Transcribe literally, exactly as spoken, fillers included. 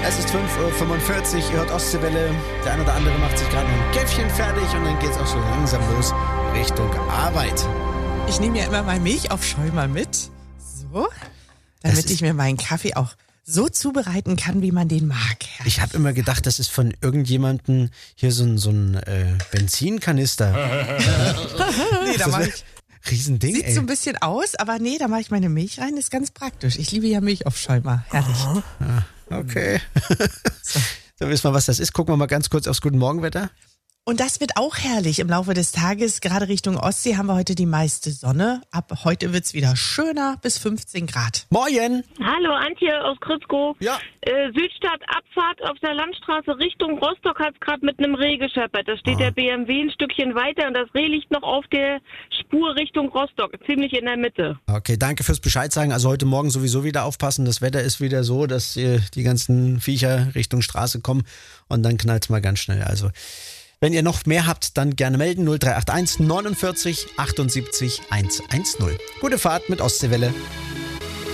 Es ist fünf Uhr fünfundvierzig, ihr hört Ostseewelle. Der eine oder andere macht sich gerade noch ein Käffchen fertig und dann geht's auch so langsam los Richtung Arbeit. Ich nehme ja immer meinen Milchaufschäumer mit, so, damit ich mir meinen Kaffee auch so zubereiten kann, wie man den mag. Ich habe immer gedacht, das ist von irgendjemandem hier so ein, so ein äh, Benzinkanister. Nee, da mache ich... Riesending, Sieht ey. so ein bisschen aus, aber nee, da mache ich meine Milch rein, ist ganz praktisch. Ich liebe ja Milchaufschäumer, herrlich. Ah, okay. So. Dann wissen wir, was das ist. Gucken wir mal ganz kurz aufs Guten Morgenwetter. Und das wird auch herrlich im Laufe des Tages. Gerade Richtung Ostsee haben wir heute die meiste Sonne. Ab heute wird's wieder schöner, bis fünfzehn Grad. Moin! Hallo, Antje aus Kritzkow. Ja. Äh, Südstadt-Abfahrt auf der Landstraße Richtung Rostock hat's gerade mit einem Reh gescheppert. Da steht Ah. der B M W ein Stückchen weiter und das Reh liegt noch auf der Spur Richtung Rostock, ziemlich in der Mitte. Okay, danke fürs Bescheid sagen. Also heute Morgen sowieso wieder aufpassen. Das Wetter ist wieder so, dass äh, die ganzen Viecher Richtung Straße kommen und dann knallt's mal ganz schnell. Also wenn ihr noch mehr habt, dann gerne melden. null drei acht eins neunundvierzig achtundsiebzig hundertzehn. Gute Fahrt mit Ostseewelle.